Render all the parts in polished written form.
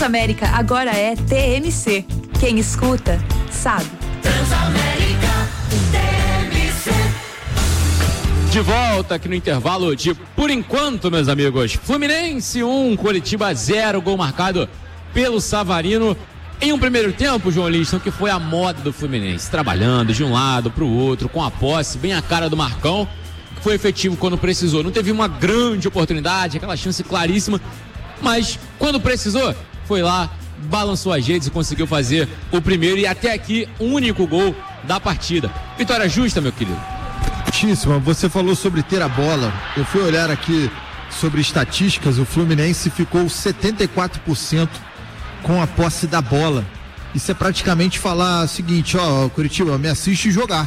Transamérica agora é TMC. Quem escuta, sabe. Transamérica, TMC. De volta aqui no intervalo de Por Enquanto, meus amigos. Fluminense 1, Coritiba 0, gol marcado pelo Savarino. Em um primeiro tempo, João Liston, que foi a moda do Fluminense, trabalhando de um lado para o outro, com a posse, bem a cara do Marcão, que foi efetivo quando precisou. Não teve uma grande oportunidade, aquela chance claríssima, mas quando precisou, foi lá, balançou as redes e conseguiu fazer o primeiro e até aqui, o único gol da partida. Vitória justa, meu querido. Justíssima, você falou sobre ter a bola. Eu fui olhar aqui sobre estatísticas, o Fluminense ficou 74% com a posse da bola. Isso é praticamente falar o seguinte, ó, Curitiba, me assiste jogar.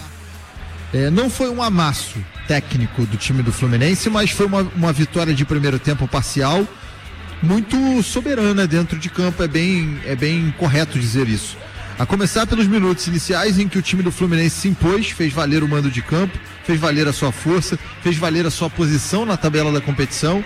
Não foi um amasso técnico do time do Fluminense, mas foi uma vitória de primeiro tempo parcial, muito soberana dentro de campo, é bem correto dizer isso. A começar pelos minutos iniciais em que o time do Fluminense se impôs, fez valer o mando de campo, fez valer a sua força, fez valer a sua posição na tabela da competição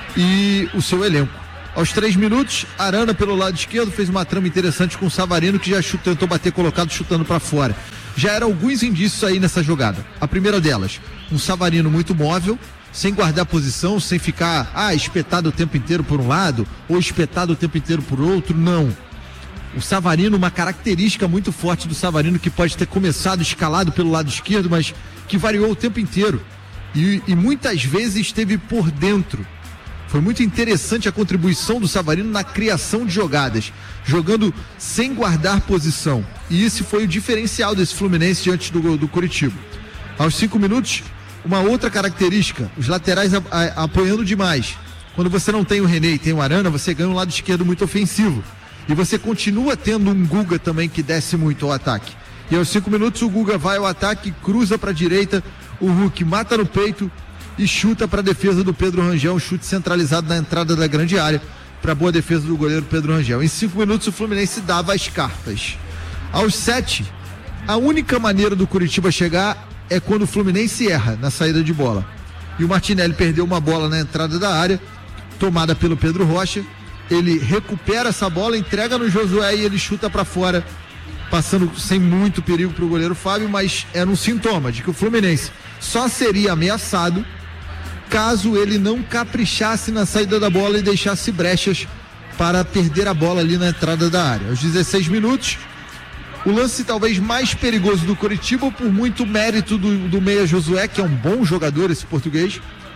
e o seu elenco. Aos 3 minutos, Arana pelo lado esquerdo fez uma trama interessante com o Savarino, que já tentou bater colocado chutando para fora. Já eram alguns indícios aí nessa jogada. A primeira delas, um Savarino muito móvel, sem guardar posição, sem ficar espetado o tempo inteiro por um lado ou espetado o tempo inteiro por outro, não. O Savarino, uma característica muito forte do Savarino, que pode ter começado escalado pelo lado esquerdo, mas que variou o tempo inteiro e muitas vezes esteve por dentro. Foi muito interessante a contribuição do Savarino na criação de jogadas, jogando sem guardar posição. E esse foi o diferencial desse Fluminense diante do Coritiba. Aos 5 minutos, uma outra característica, os laterais apoiando demais. Quando você não tem o René e tem o Arana, você ganha um lado esquerdo muito ofensivo. E você continua tendo um Guga também que desce muito ao ataque. E aos 5 minutos o Guga vai ao ataque, cruza para a direita, o Hulk mata no peito e chuta para a defesa do Pedro Rangel, um chute centralizado na entrada da grande área, para boa defesa do goleiro Pedro Rangel. Em 5 minutos o Fluminense dava as cartas. Aos 7, a única maneira do Curitiba chegar é quando o Fluminense erra na saída de bola. E o Martinelli perdeu uma bola na entrada da área, tomada pelo Pedro Rocha. Ele recupera essa bola, entrega no Josué e ele chuta para fora, passando sem muito perigo para o goleiro Fábio, mas era um sintoma de que o Fluminense só seria ameaçado caso ele não caprichasse na saída da bola e deixasse brechas para perder a bola ali na entrada da área. Aos 16 minutos, o lance talvez mais perigoso do Coritiba, por muito mérito do meia Josué, que é um bom jogador, esse português.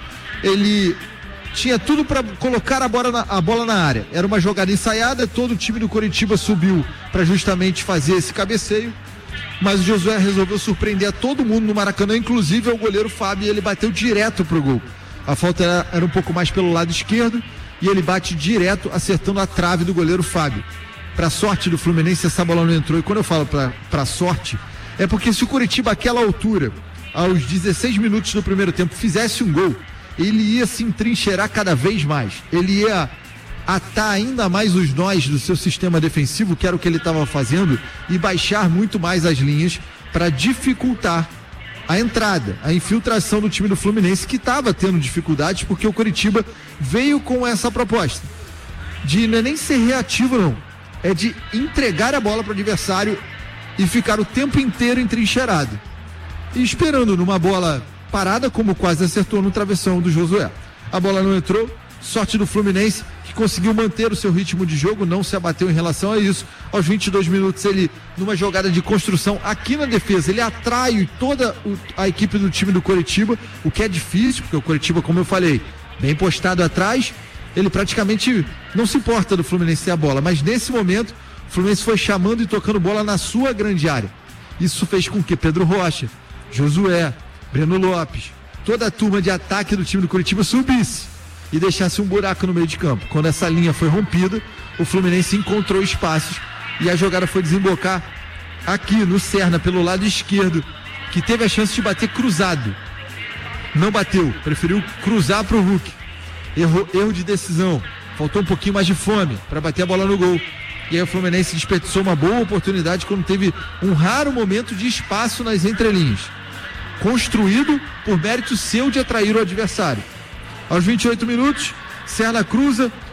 Ele tinha tudo para colocar a bola na área. Era uma jogada ensaiada, todo o time do Coritiba subiu para justamente fazer esse cabeceio, mas o Josué resolveu surpreender a todo mundo no Maracanã, inclusive ao goleiro Fábio, e ele bateu direto pro gol. A falta era um pouco mais pelo lado esquerdo e ele bate direto, acertando a trave do goleiro Fábio. Para sorte do Fluminense, essa bola não entrou. E quando eu falo para sorte, é porque se o Coritiba àquela altura, aos 16 minutos do primeiro tempo, fizesse um gol, ele ia se entrincheirar cada vez mais. Ele ia atar ainda mais os nós do seu sistema defensivo, que era o que ele estava fazendo, e baixar muito mais as linhas para dificultar a entrada, a infiltração do time do Fluminense, que estava tendo dificuldades, porque o Coritiba veio com essa proposta de não é nem ser reativo, não, é de entregar a bola para o adversário e ficar o tempo inteiro entrincheirado e esperando numa bola parada, como quase acertou no travessão do Josué. A bola não entrou, sorte do Fluminense, que conseguiu manter o seu ritmo de jogo, não se abateu em relação a isso. Aos 22 minutos, ele, numa jogada de construção aqui na defesa, ele atrai toda a equipe do time do Coritiba, o que é difícil, porque o Coritiba, como eu falei, bem postado atrás, ele praticamente não se importa do Fluminense ter a bola, mas nesse momento, o Fluminense foi chamando e tocando bola na sua grande área. Isso fez com que Pedro Rocha, Josué, Breno Lopes, toda a turma de ataque do time do Coritiba subisse e deixasse um buraco no meio de campo. Quando essa linha foi rompida, o Fluminense encontrou espaços e a jogada foi desembocar aqui no Serna, pelo lado esquerdo, que teve a chance de bater cruzado. Não bateu, preferiu cruzar para o Hulk. Erro de decisão, faltou um pouquinho mais de fome para bater a bola no gol. E aí o Fluminense desperdiçou uma boa oportunidade quando teve um raro momento de espaço nas entrelinhas, construído por mérito seu de atrair o adversário. Aos 28 minutos, Serna cruza,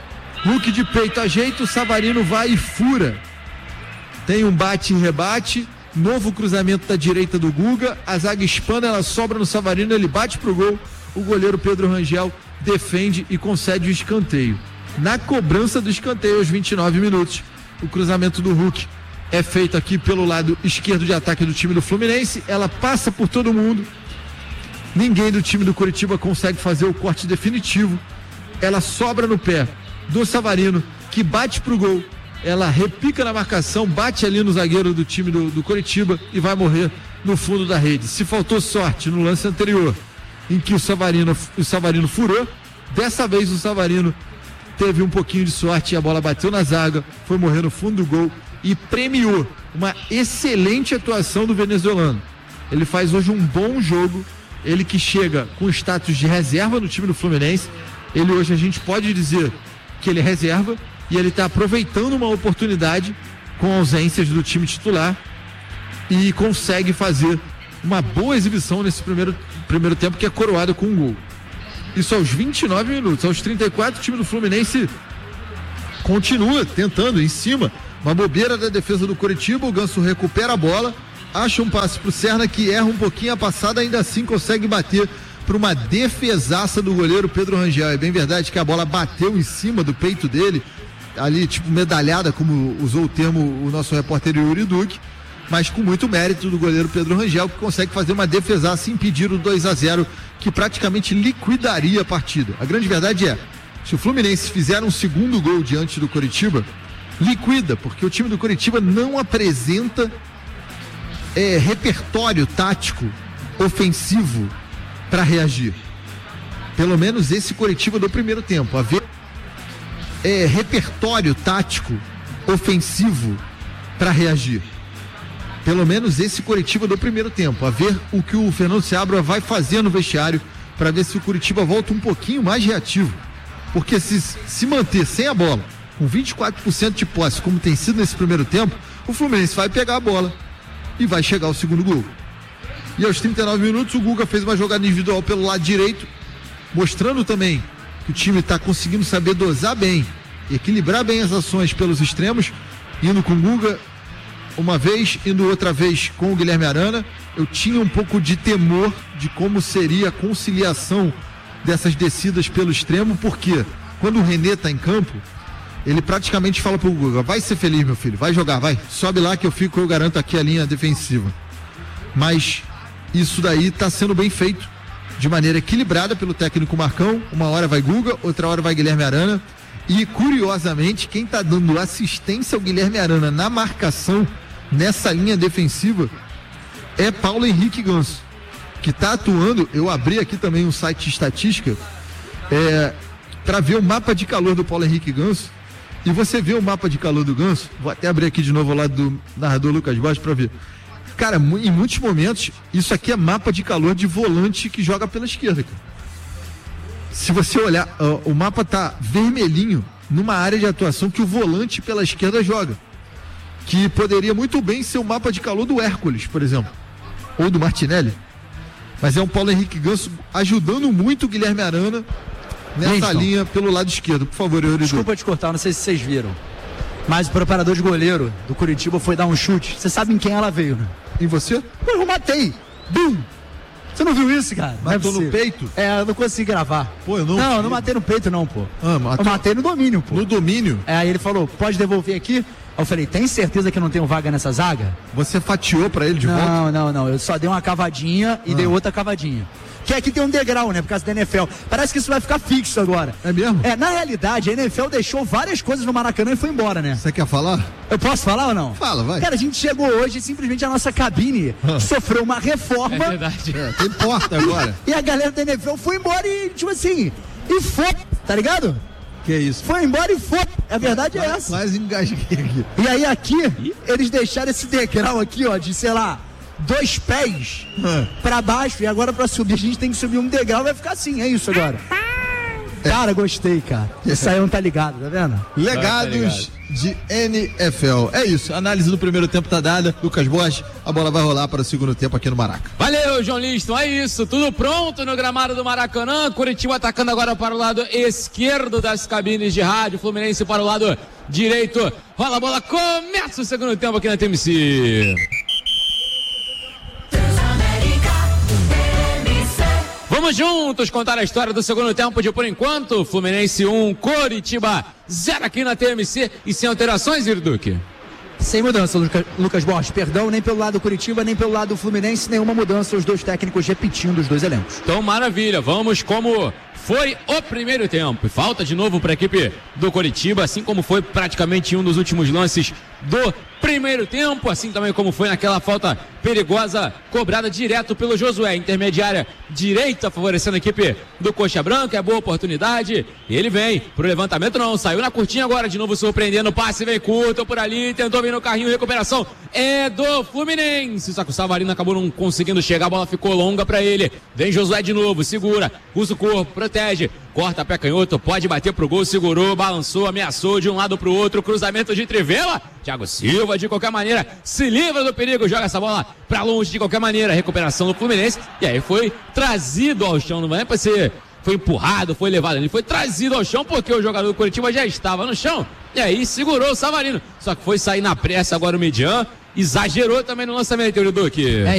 Hulk de peito ajeita, o Savarino vai e fura. Tem um bate e rebate, novo cruzamento da direita do Guga, a zaga espana, ela sobra no Savarino, ele bate pro gol, o goleiro Pedro Rangel defende e concede o escanteio. Na cobrança do escanteio, aos 29 minutos, o cruzamento do Hulk é feito aqui pelo lado esquerdo de ataque do time do Fluminense, ela passa por todo mundo, ninguém do time do Coritiba consegue fazer o corte definitivo, ela sobra no pé do Savarino, que bate pro gol, ela repica na marcação, bate ali no zagueiro do time do Coritiba e vai morrer no fundo da rede. Se faltou sorte no lance anterior, em que o Savarino furou, dessa vez o Savarino teve um pouquinho de sorte e a bola bateu na zaga, foi morrer no fundo do gol e premiou uma excelente atuação do venezuelano. Ele faz hoje um bom jogo, ele que chega com status de reserva no time do Fluminense, ele hoje a gente pode dizer que ele é reserva e ele está aproveitando uma oportunidade com ausências do time titular e consegue fazer uma boa exibição nesse primeiro tempo, que é coroado com um gol. Isso aos 29 minutos. Aos 34, o time do Fluminense continua tentando em cima. Uma bobeira da defesa do Coritiba, o Ganso recupera a bola, acha um passe pro Serna, que erra um pouquinho a passada, ainda assim consegue bater para uma defesaça do goleiro Pedro Rangel. É bem verdade que a bola bateu em cima do peito dele, ali tipo medalhada, como usou o termo o nosso repórter Yuri Duque, mas com muito mérito do goleiro Pedro Rangel, que consegue fazer uma defesaça e impedir o 2-0, que praticamente liquidaria a partida. A grande verdade é, se o Fluminense fizer um segundo gol diante do Coritiba, liquida, porque o time do Coritiba não apresenta repertório tático ofensivo para reagir. Pelo menos esse Coritiba do primeiro tempo. Haver repertório tático ofensivo para reagir. Pelo menos esse Coritiba do primeiro tempo. A ver o que o Fernando Seabra vai fazer no vestiário para ver se o Coritiba volta um pouquinho mais reativo. Porque se manter sem a bola, com 24% de posse, como tem sido nesse primeiro tempo, o Fluminense vai pegar a bola e vai chegar ao segundo gol. E aos 39 minutos o Guga fez uma jogada individual pelo lado direito, mostrando também que o time está conseguindo saber dosar bem, equilibrar bem as ações pelos extremos, indo com o Guga uma vez, indo outra vez com o Guilherme Arana. Eu tinha um pouco de temor de como seria a conciliação dessas descidas pelo extremo, porque quando o René está em campo, ele praticamente fala pro Guga: vai ser feliz, meu filho, vai jogar, vai, sobe lá que eu garanto aqui a linha defensiva. Mas isso daí está sendo bem feito, de maneira equilibrada pelo técnico Marcão. Uma hora vai Guga, outra hora vai Guilherme Arana. E curiosamente, quem está dando assistência ao Guilherme Arana na marcação nessa linha defensiva é Paulo Henrique Ganso, que está atuando. Eu abri aqui também um site de estatística para ver o mapa de calor do Paulo Henrique Ganso. E você vê o mapa de calor do Ganso, vou até abrir aqui de novo ao lado do narrador Lucas Borges para ver. Cara, em muitos momentos, isso aqui é mapa de calor de volante que joga pela esquerda, cara. Se você olhar, o mapa tá vermelhinho numa área de atuação que o volante pela esquerda joga. Que poderia muito bem ser o mapa de calor do Hércules, por exemplo. Ou do Martinelli. Mas é um Paulo Henrique Ganso ajudando muito o Guilherme Arana nessa linha pelo lado esquerdo. Por favor, Euridu. Desculpa te cortar, não sei se vocês viram, mas o preparador de goleiro do Coritiba foi dar um chute. Você sabe em quem ela veio, né? Em você? Eu matei. Bum! Você não viu isso, cara? Matou no peito? Eu não consegui gravar. Pô, eu não. Não, eu não matei no peito, não, pô. Eu matei no domínio, pô. No domínio? Aí ele falou: pode devolver aqui? Aí eu falei: tem certeza que não tem vaga nessa zaga? Você fatiou pra ele de volta? Não. Eu só dei uma cavadinha e dei outra cavadinha. Que aqui tem um degrau, né? Por causa da NFL. Parece que isso vai ficar fixo agora. É mesmo? Na realidade, a NFL deixou várias coisas no Maracanã e foi embora, né? Você quer falar? Eu posso falar ou não? Fala, vai. Cara, a gente chegou hoje e simplesmente a nossa cabine sofreu uma reforma. É verdade. Tem porta agora. E a galera da NFL foi embora e, tipo assim, e foi, tá ligado? Que isso? Foi embora e foi. A verdade é essa. Quase engasguei aqui. E aí aqui, eles deixaram esse degrau aqui, ó, de, sei lá, 2 pés pra baixo, e agora pra subir a gente tem que subir um degrau, vai ficar assim, é isso agora. Cara, gostei, cara. Isso aí não tá ligado, tá vendo? Legados de NFL. É isso, a análise do primeiro tempo tá dada. Lucas Borges, a bola vai rolar para o segundo tempo aqui no Maraca. Valeu, João Liston, é isso, tudo pronto no gramado do Maracanã. Curitiba atacando agora para o lado esquerdo das cabines de rádio, Fluminense para o lado direito. Rola a bola, começa o segundo tempo aqui na TMC. Vamos juntos contar a história do segundo tempo de por enquanto. Fluminense 1, Coritiba 0 aqui na TMC e sem alterações, Irduque. Sem mudança, Lucas Borges, perdão, nem pelo lado do Curitiba, nem pelo lado do Fluminense, nenhuma mudança, os dois técnicos repetindo os dois elencos. Então, maravilha, vamos como foi o primeiro tempo. Falta de novo para a equipe do Coritiba, assim como foi praticamente um dos últimos lances do primeiro tempo, assim também como foi naquela falta perigosa cobrada direto pelo Josué, intermediária direita, favorecendo a equipe do Coxa Branca. É boa oportunidade, ele vem pro levantamento, não, saiu na curtinha agora, de novo surpreendendo, o passe vem curto por ali, tentou vir no carrinho, recuperação é do Fluminense, só que o Savarino acabou não conseguindo chegar, a bola ficou longa pra ele, vem Josué de novo, segura, usa o corpo, protege, corta pé canhoto, pode bater pro gol, segurou, balançou, ameaçou de um lado pro outro, cruzamento de trivela, Thiago Silva de qualquer maneira se livra do perigo, joga essa bola pra longe de qualquer maneira, recuperação do Fluminense, e aí foi trazido ao chão, não é pra ser, foi empurrado, foi levado, ele foi trazido ao chão porque o jogador do Curitiba já estava no chão, e aí segurou o Savarino, só que foi sair na pressa agora o Midian, exagerou também no lançamento, Duque.